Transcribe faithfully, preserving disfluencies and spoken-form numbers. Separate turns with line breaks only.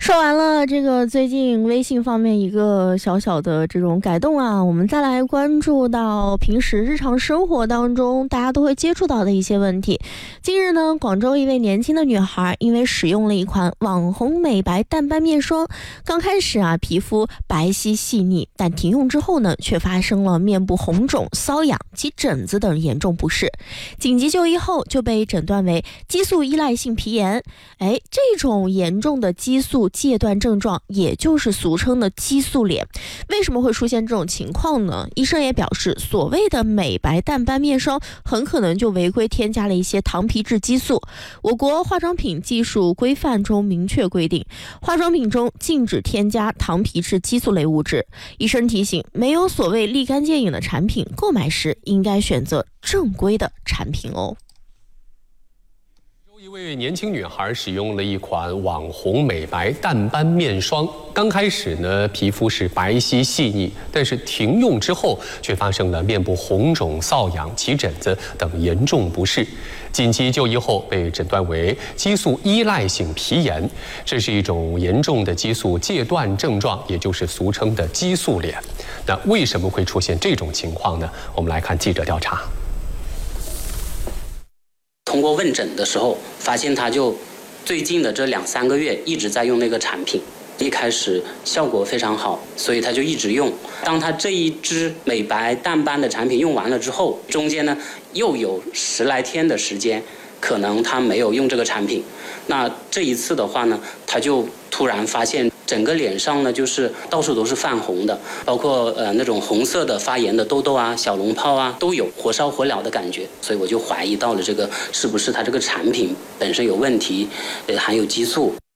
说完了这个最近微信方面一个小小的这种改动啊，我们再来关注到平时日常生活当中大家都会接触到的一些问题。近日呢，广州一位年轻的女孩因为使用了一款网红美白淡斑面霜，刚开始啊皮肤白皙细腻，但停用之后呢，却发生了面部红肿、瘙痒、起疹子等严重不适。紧急就医后就被诊断为激素依赖性皮炎。哎，这种严重的激素戒断症状，也就是俗称的激素脸。为什么会出现这种情况呢？医生也表示，所谓的美白淡斑面霜很可能就违规添加了一些糖皮质激素。我国化妆品技术规范中明确规定，化妆品中禁止添加糖皮质激素类物质。医生提醒，没有所谓立竿见影的产品，购买时应该选择正规的产品哦。
一位年轻女孩使用了一款网红美白淡斑面霜，刚开始呢，皮肤是白皙细腻，但是停用之后却发生了面部红肿、瘙痒、起疹子等严重不适。紧急就医后被诊断为激素依赖性皮炎，这是一种严重的激素戒断症状，也就是俗称的激素脸。那为什么会出现这种情况呢？我们来看记者调查。
通过问诊的时候，发现他就最近的这两三个月一直在用那个产品，一开始效果非常好，所以他就一直用。当他这一支美白淡斑的产品用完了之后，中间呢又有十来天的时间，可能他没有用这个产品。那这一次的话呢，他就突然发现整个脸上呢就是到处都是泛红的，包括呃那种红色的发炎的痘痘啊、小脓泡啊都有，火烧火燎的感觉。所以我就怀疑到了这个是不是他这个产品本身有问题，呃含有激素。